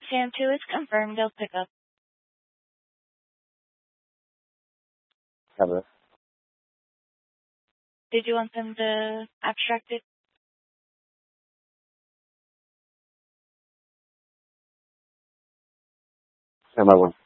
Sam 2 is confirmed. They'll pick up. Have it. Did you want them to abstract it? Sam, I 1.